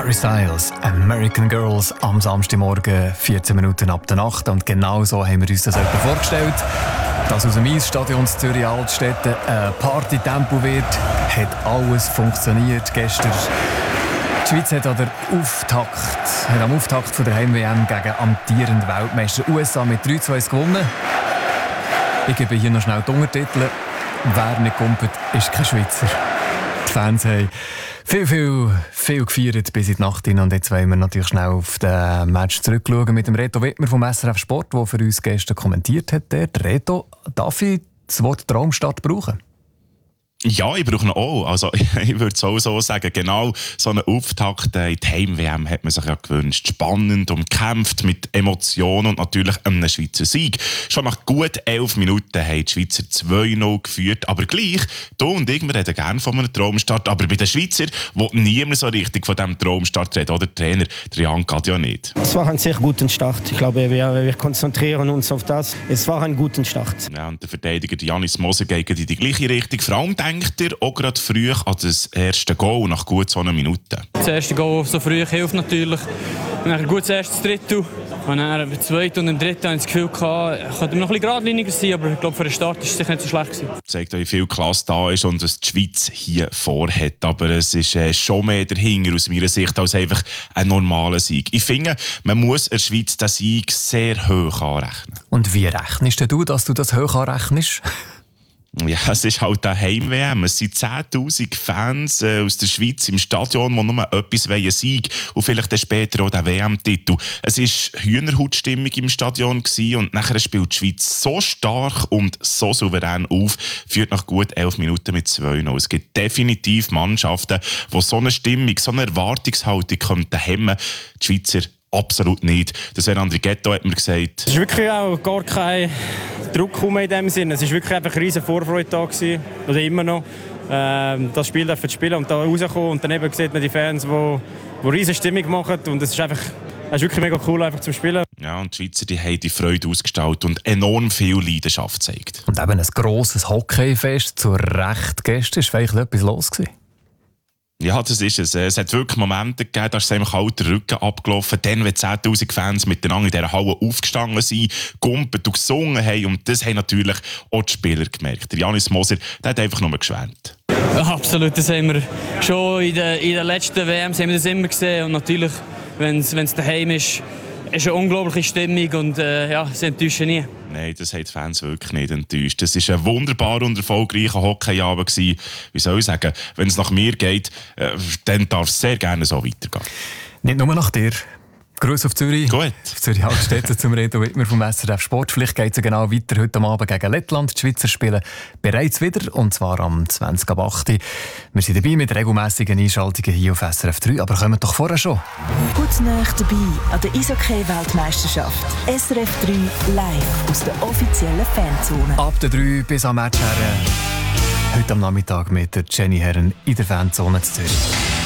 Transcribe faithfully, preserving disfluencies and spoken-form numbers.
Harry Styles, American Girls, am Samstagmorgen, vierzehn Minuten ab der Nacht. Und genau so haben wir uns das etwa vorgestellt. Dass aus dem Eisstadion in Zürich-Altstetten ein Partytempo wird, hat alles funktioniert gestern. Die Schweiz hat, an der Auftakt, hat am Auftakt von der Heim-W M gegen amtierenden Weltmeister U S A mit drei zu eins gewonnen. Ich gebe hier noch schnell die Untertitel. Wer nicht kumpelt, ist kein Schweizer. Die Fans haben viel, viel, viel gefeiert bis in die Nacht hinein. Und jetzt wollen wir natürlich schnell auf den Match zurückschauen mit dem Reto Wittmer vom S R F Sport, der für uns gestern kommentiert hat. Der Reto, darf ich das Wort Traumstadt brauchen? Ja, ich brauche ihn auch. Also, ich würde es auch so sagen. Genau so einen Auftakt in die Heim-W M hat man sich ja gewünscht. Spannend, umkämpft, mit Emotionen und natürlich einem Schweizer Sieg. Schon nach gut elf Minuten haben die Schweizer zwei null geführt. Aber gleich, du und ich, wir reden gerne von einem Traumstart. Aber bei den Schweizer will niemand so richtig von diesem Traumstart reden. Oder der Trainer, der Jan Gadja nicht. Es war ein sehr guter Start. Ich glaube, wir, wir konzentrieren uns auf das. Es war ein guter Start. Ja, und der Verteidiger Janis Moser geht in die gleiche Richtung. Vor allem denkt er auch gerade früh an das erste Goal nach gut so einer Minute. Das erste Goal so früh hilft natürlich. Und dann ein gutes erstes Drittel. Und dann im zweiten und im dritten hatte ich das Gefühl, es könnte noch ein bisschen geradliniger sein, aber ich glaube, für den Start war es sicher nicht so schlecht gewesen. Das zeigt auch, wie viel Klasse da ist und was die Schweiz hier vorhat. Aber es ist äh, schon mehr dahinter aus meiner Sicht als einfach ein normaler Sieg. Ich finde, man muss der Schweiz den Sieg sehr hoch anrechnen. Und wie rechnest du, dass du das hoch anrechnest? Ja, es ist halt eine Heim-W M. Es sind zehntausend Fans äh, aus der Schweiz im Stadion, die nur etwas wollen, Sieg und vielleicht dann später auch den W M-Titel. Es war Hühnerhautstimmung im Stadion gewesen und nachher spielt die Schweiz so stark und so souverän auf, führt nach gut elf Minuten mit zwei null. Es gibt definitiv Mannschaften, die so eine Stimmung, so eine Erwartungshaltung könnten hemmen. Die Schweizer absolut nicht. Das wäre André Ghetto, hat mir gesagt. Es ist wirklich auch gar kein Druck in dem Sinne. Es war wirklich einfach eine riesige Vorfreude da gewesen, oder immer noch. Ähm, das Spiel dürfen spielen und da rauskommen und daneben sieht man die Fans, die, die riesige Stimmung machen und es ist einfach, es ist wirklich mega cool einfach zum Spielen. Ja, und die Schweizer, die haben die Freude ausgestaltet und enorm viel Leidenschaft gezeigt. Und eben ein grosses Hockeyfest zu Recht gestern. Ist vielleicht etwas los gewesen? Ja, das ist es. Es hat wirklich Momente gegeben, da ist es kalt der Rücken abgelaufen. Dann, wenn zehntausend Fans miteinander in dieser Halle aufgestanden sind, gumpet und gesungen haben. Und das haben natürlich auch die Spieler gemerkt. Der Janis Moser, der hat einfach nur geschwärmt. Ja, absolut, das haben wir schon in den, in den letzten W Ms haben wir das immer gesehen. Und natürlich, wenn es daheim ist, ist eine unglaubliche Stimmung und äh, ja, sie enttäuschen nie. Nein, das hat die Fans wirklich nicht enttäuscht. Das war ein wunderbar und erfolgreicher Hockeyabend. Wie soll ich sagen, wenn es nach mir geht, äh, dann darf es sehr gerne so weitergehen. Nicht nur nach dir. Grüße auf Zürich. Gut. Auf Zürich-Altstetten zum Reto Wittmer vom S R F Sport. Vielleicht geht es ja genau weiter heute Abend gegen Lettland. Die Schweizer spielen bereits wieder, und zwar am zwanzig ab acht. Wir sind dabei mit regelmässigen Einschaltungen hier auf S R F drei, aber kommen doch vorher schon. Gut nah dabei an der Eishockey-Weltmeisterschaft. S R F drei live aus der offiziellen Fanzone. Ab der drei bis am Match her. Heute am Nachmittag mit der Jenny Herren in der Fanzone zu Zürich.